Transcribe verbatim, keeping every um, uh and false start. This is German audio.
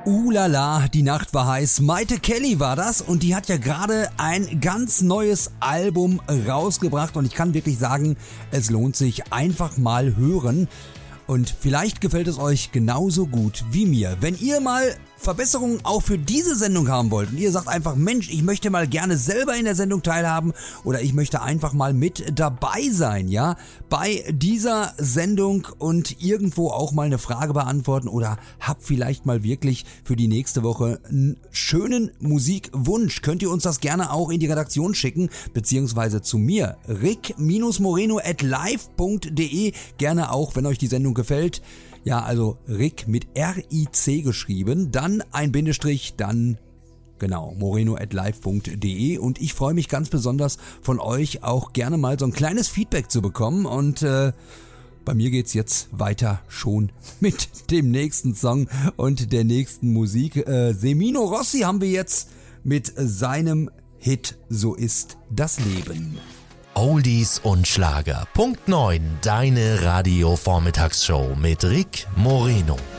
Uh la la, die Nacht war heiß. Maite Kelly war das und die hat ja gerade ein ganz neues Album rausgebracht und ich kann wirklich sagen, es lohnt sich, einfach mal hören. Und vielleicht gefällt es euch genauso gut wie mir. Wenn ihr mal Verbesserungen auch für diese Sendung haben wollt und ihr sagt einfach, Mensch, ich möchte mal gerne selber in der Sendung teilhaben oder ich möchte einfach mal mit dabei sein, ja, bei dieser Sendung und irgendwo auch mal eine Frage beantworten oder habt vielleicht mal wirklich für die nächste Woche einen schönen Musikwunsch, könnt ihr uns das gerne auch in die Redaktion schicken, beziehungsweise zu mir, rick moreno at live punkt de, gerne auch, wenn euch die Sendung gefällt. Ja, also Rick mit R I C geschrieben, dann ein Bindestrich, dann genau, moreno at live punkt de und ich freue mich ganz besonders von euch auch gerne mal so ein kleines Feedback zu bekommen und äh, bei mir geht's jetzt weiter schon mit dem nächsten Song und der nächsten Musik. Äh, Semino Rossi haben wir jetzt mit seinem Hit So ist das Leben. Oldies und Schlager. Punkt neun, deine Radio-Vormittagsshow mit Rick Moreno.